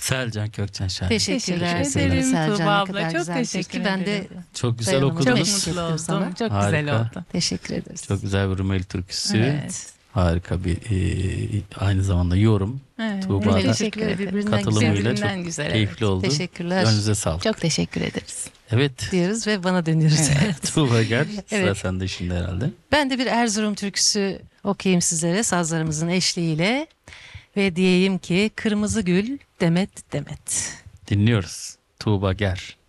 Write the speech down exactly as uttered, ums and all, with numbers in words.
Selcan Kökçen Şahin. Teşekkürler Teşekkür sevgili ederim Selcan. Tuğba Ne abla, kadar çok güzel teşekkür seçti. Ben de ederim. Çok güzel Dayanamadım. Çok okudunuz. Teşekkür mutlu ederim sana. oldum. Çok Harika. güzel oldu. Teşekkür ederiz. Çok güzel bir Rumeli türküsü. Evet. Harika bir e, aynı zamanda yorum. Evet. Tuğba da Teşekkür ederim. Birbirinden katılımıyla güzel. Birbirinden çok güzel, keyifli oldu. Teşekkürler. Gönlünüze sağlık. Çok teşekkür ederiz. Evet. Diyoruz ve bana dönüyoruz. Tuğba gel. Sıra Evet. sende şimdi herhalde. Ben de bir Erzurum türküsü okuyayım sizlere sazlarımızın eşliğiyle. Ve diyeyim ki kırmızı gül demet demet. Dinliyoruz. Tuğba Ger.